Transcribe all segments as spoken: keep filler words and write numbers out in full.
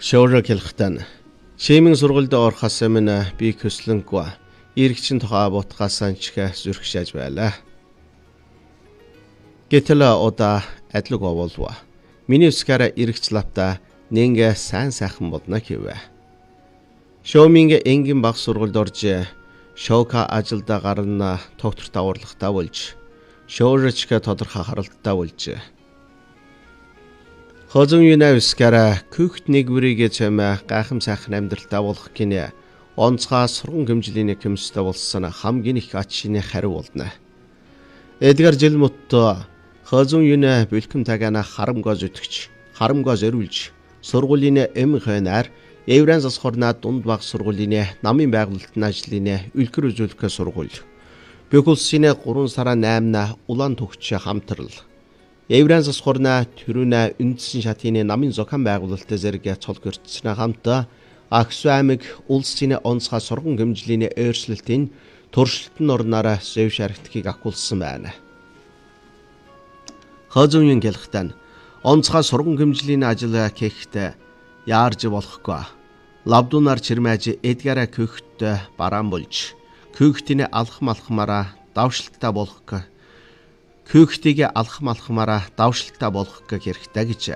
Шоурог хэлэхтэн шимэн сургуульд орохоос өмнө би көслөнгөө иргэчин тухай бутгасан ч зүрхшээж байлаа. Гэтэл одоо адлаг оволва. Миний өсгөр иргэч лавта нингэ сайн сайхан бодно гэвэ. Шоуминг энгийн баг сургуульд орж шоука ажилда гарна тогтвортой урлагтай болж шоурочка тодорхой харалттай болж Хозон юнавскара күхт нэгвэрийгэ чамаа гайхам сайхан амьдралтай болох гинэ. Онцгой сурган гэмжлэний көмстэй болсон хамгийн их ач шинэ хариу болно. Эдгар Жилмутто хозон юна бэлхэм тагана харамгоос өтгч, харамгоос өрүүлж, сургуулийн эм хойнаар Евран засхорна дунд баг сургуулийн намын байгуулалтын ажлын үлгэр үзүүлэх сургууль. Бөгөлсийн гурван сарын наймна улаан төгч хамтрал. Евран засхорна төрүнэ үндсэн шатны намын зохион байгуулалттай зэрэг цол гэрчснэ хамт Аксу аймаг улсын онцгой сурган гэмжлэний өөрчлөлтийн туршилтын орноор зөв шаргтгийг агуулсан байна. Хозон хэлэхтэн онцгой сурган гэмжлэний ажил хийхдээ яарж болохгүй. Лавдунаар чирмэж эдгара көхт бараан болж көхтийн алхам алхмаараа давшилттай болох Көхтийг алхам алхмаараа давшилттай болох хэрэгтэй гэж.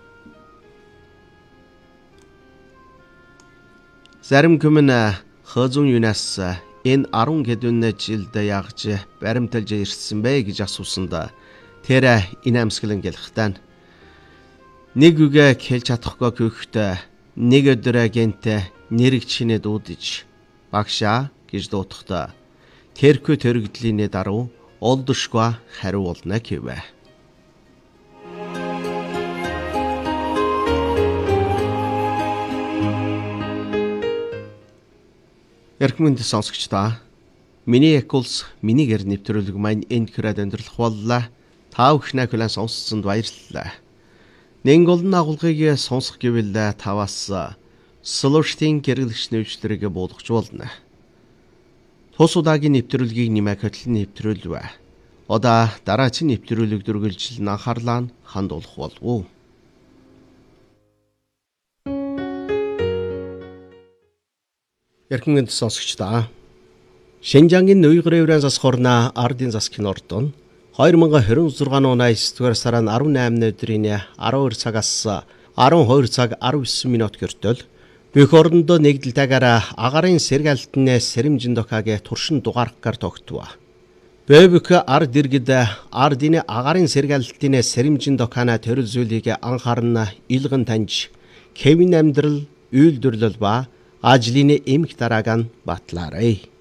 Зарим хүмүн хозон юнаас энэ арван хэдэн жилд ягж баримталж ирсэн бэ гэж асуусанд тэр инамсгэлэн гэлэхтэн нэг үгээ хэлж чадахгүй көхт нэг өдөр гэнт нэрэг чинээ дуудаж багшаа гэж дуутахта тэрхүү төрөгдлийн даруй олдошгүй хариу болно гэвэ. Эрхмэнд сонсогчдоо миний экулс миний гэр нэвтрүүлэг маань энд хүрээд өндөрлөх боллоо. Та бүхнээ хүлээн сонссонд баярлалаа. Нэн голн агуулгыг сонсох гэвэл таваас слуштын гэрэлгч нэвчлэрийг буулгаж болно. Тус удаагийн нэвтрүүлгийг нэмэх хөтлөн нэвтрүүлвэ. Одоо дараагийн нэвтрүүлэг дүргэлжил анхаарлаа нь хандуулах болов. Яркингэн сонсогчдоо Шинжангийн Нуйгэр Евран засхорна ардын засгийн ордон две тысячи двадцать шесть оны есдүгээр сарын дөрөвдүгээр өдрийн twelve цагаас twelve цаг nineteen минут хүртэл бүх ордондоо нэгдэлтэйгээр агарын сэргэлтэн сэрэмжин дохагийн туршин дугааргаар тогтвоо. Бэбүк ард иргэд ардын агарын сэргэлтийн сэрэмжин дохаана төрөл зүйлийг анхаарна илгэн таньж Кевин амьдрал үйлдвэрлэл ба ажлын эмх дарааг нь батлаарай.